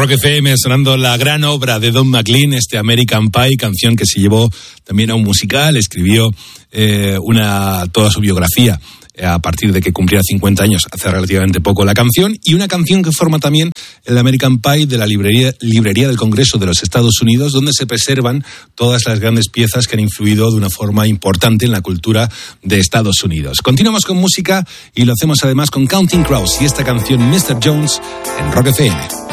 Rock FM sonando la gran obra de Don McLean, American Pie, canción que se llevó también a un musical, escribió toda su biografía a partir de que cumpliera 50 años, hace relativamente poco la canción, y una canción que forma también el American Pie de la librería del Congreso de los Estados Unidos, donde se preservan todas las grandes piezas que han influido de una forma importante en la cultura de Estados Unidos. Continuamos con música y lo hacemos además con Counting Crows y esta canción Mr. Jones en Rock FM.